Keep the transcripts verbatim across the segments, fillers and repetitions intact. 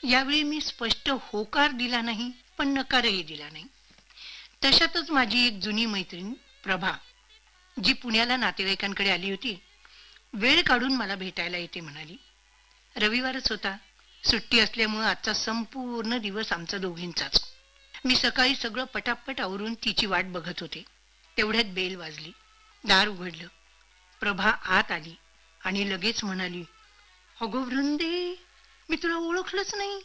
यावेळी मी स्पष्ट होकार दिला नाही, पण नकारही दिला नाही. तशातच माझी एक जुनी मैत्रीण प्रभा, जी पुण्याला नातेवाईकांकडे आली होती, वेळ काढून मला भेटायला येते म्हणाली. रविवारच होता. सुट्टी असल्यामुळे आजचा संपूर्ण दिवस आमचा दोघींचाच. मी सकाळी सगळं पटापट आवरून तिची वाट बघत होते. तेवढ्यात बेल वाजली. दार उघडलं. प्रभा आत आली आणि लगेच म्हणाली, अगो वृंदे, मी तुला ओळखलंच नाही.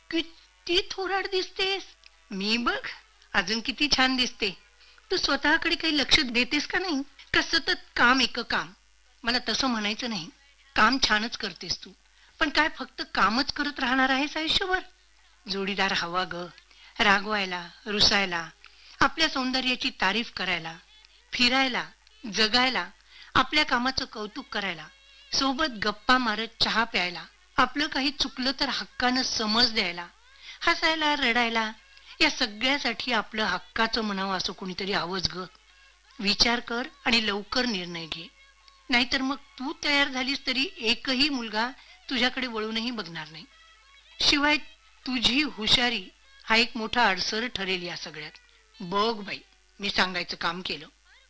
किती थोराड दिसतेस. मी बघ अजून किती छान दिसते. तू स्वतःकडे काही लक्ष देतेस का नाही? का सतत काम एक काम? मला तसं म्हणायचं नाही. काम छानच करतेस तू, पण काय फक्त कामच करत राहणार आहेस आयुष्यभर? जोडीदार हवा ग, रागवायला, रुसायला, आपल्या सौंदर्याची तारीफ करायला, फिरायला, जगायला, आपल्या कामाचं कौतुक करायला, सोबत गप्पा मारत चहा प्यायला, आपलं काही चुकलं तर हक्कानं समज द्यायला, हसायला, रडायला. या सगळ्यासाठी आपलं हक्काचं म्हणावं असं कुणीतरी हवंच ग. विचार कर आणि लवकर निर्णय घे, नाहीतर मग तू तयार झालीस तरी एकही मुलगा तुझ्याकडे वळूनही बघणार नाही. शिवाय तुझी हुशारी हा एक मोठा अडसर ठरेल या सगळ्यात. बघ बाई, मी सांगायचं काम केलं.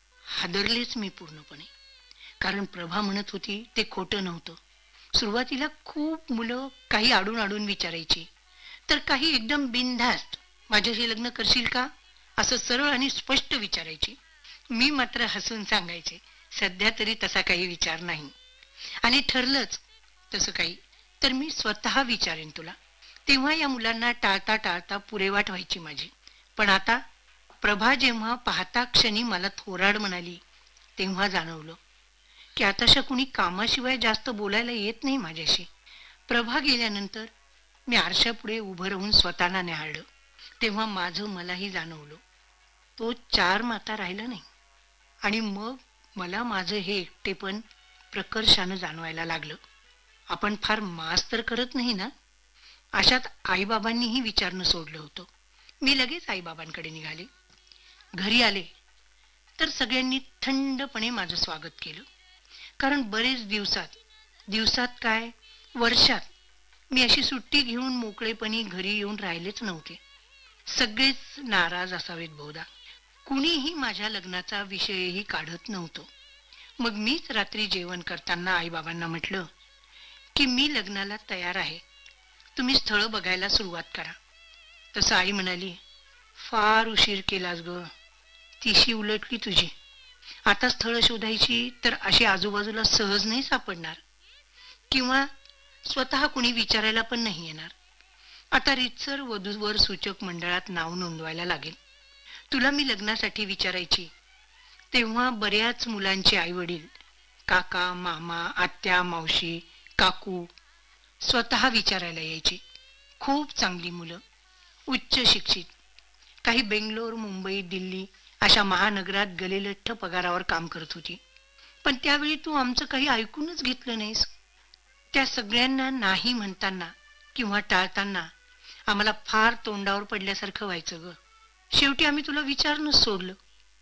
हादरलेच मी पूर्णपणे. कारण प्रभा म्हणत होती ते खोटं नव्हतं. सुरुवातीला खूप मुलं काही आडून आडून विचारायची, तर काही एकदम बिनधास्त, माझ्याशी लग्न करशील का, असं सरळ आणि स्पष्ट विचारायची. मी मात्र हसून सांगायचे, सध्या तरी तसा काही विचार नाही, आणि ठरलंच तसं काही तर मी स्वतः विचारेन तुला. तेव्हा या मुलांना टाळता टाळता पुरेवाट व्हायची माझी. पण आता प्रभा जेव्हा पाहता क्षणी मला थोराड म्हणाली, तेव्हा जाणवलं की आताशा कुणी कामाशिवाय जास्त बोलायला येत नाही माझ्याशी. प्रभा गेल्यानंतर मी आरशापुढे उभं राहून स्वतःला न्याहाळलं. तेव्हा माझं मलाही जाणवलं, तो चार माता राहिला नाही. आणि मग मला माझं हे एकटेपण प्रकर्षानं जाणवायला लागलं. आपण फार मास तर करत नाही ना? अशात आईबाबांनीही विचारणं सोडलं होतं. मी लगेच आईबाबांकडे निघाले. घरी आले तर सगळ्यांनी थंडपणे माझं स्वागत केलं. कारण बरेच दिवसात दिवसात काय वर्षात मी अशी सुट्टी घेऊन मोकळेपणी घरी येऊन राहिलेच नव्हते. सगळेच नाराज असावेत बहुधा. कुणीही माझ्या लग्नाचा विषयही काढत नव्हतं. मग मीच रात्री जेवण करताना आईबाबांना म्हटलं की मी लग्नाला तयार आहे, तुम्ही स्थळ बघायला सुरुवात करा. तसं आई म्हणाली, फार उशीर केलास ग, तिशी उलटली तुझी. आता स्थळ शोधायची तर अशी आजूबाजूला सहज नाही सापडणार, किंवा स्वतः कुणी विचारायला पण नाही येणार. आता रितसर वधूवर सूचक मंडळात नाव नोंदवायला लागेल. तुला मी लग्नासाठी विचारायची तेव्हा बऱ्याच मुलांचे आई वडील, काका, मामा, आत्या, मावशी, काकू स्वतः विचारायला यायची. खूप चांगली मुलं, उच्च शिक्षित, काही बेंगलोर, मुंबई, दिल्ली अशा महानगरात गलेलठ्ठ पगारावर काम करत होती. पण त्यावेळी तू आमचं काही ऐकूनच घेतलं नाहीस. त्या सगळ्यांना नाही म्हणताना किंवा टाळताना आम्हाला फार तोंडावर पडल्यासारखं व्हायचं ग. शेवटी आम्ही तुला विचारणंच सोडलं.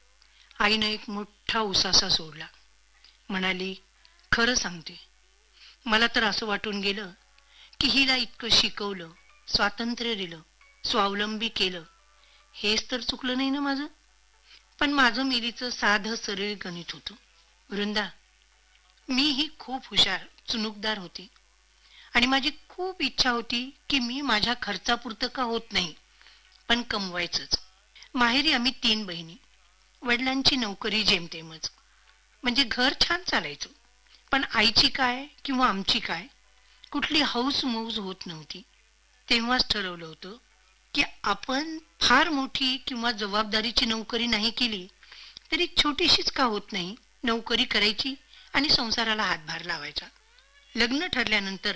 आईनं एक मोठा उसासा सोडला. म्हणाली, खरं सांगते, मला तर असं वाटून गेलं की हिला इतकं शिकवलं, स्वातंत्र्य दिलं, स्वावलंबी केलं, हेच तर चुकलं नाही ना माझं. पण माझं मिलीचं साधं सरळ गणित होतं. वृंदा, मी ही खूप हुशार, चुनुकदार होती, आणि माझी खूप इच्छा होती की मी माझ्या खर्चापुरतं का होत नाही, पण कमवायचंच. माहेरी आम्ही तीन बहिणी, वडिलांची नोकरी जेमतेमच, म्हणजे घर छान चालायचं. पण आईची काय किंवा आमची काय कुठली हौस मौज होत नव्हती. तेव्हाच ठरवलं होतं की आपण फार मोठी किंवा जबाबदारीची नोकरी नाही केली तरी छोटीशीच का होत नाही, नोकरी करायची आणि संसाराला हातभार लावायचा. लग्न ठरल्यानंतर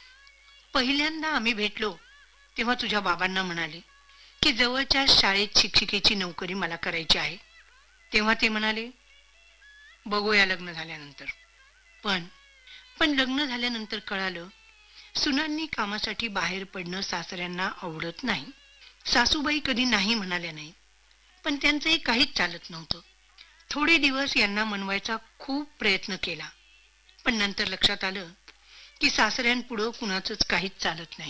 पहिल्यांदा आम्ही भेटलो तेव्हा तुझ्या बाबांना म्हणाले की जवळच्या शाळेत शिक्षिकेची नोकरी मला करायची आहे. तेव्हा ते म्हणाले, बघूया लग्न झाल्यानंतर. पण पण लग्न झाल्यानंतर कळालं, सुनांनी कामासाठी बाहेर पडणं सासऱ्यांना आवडत नाही. सासूबाई कधी नाही म्हणाल्या नाही, पण त्यांचंही काहीच चालत नव्हतं. थोडे दिवस यांना मनवायचा खूप प्रयत्न केला, पण नंतर लक्षात आलं की सासऱ्यांपुढं कुणाचंच काहीच चालत नाही.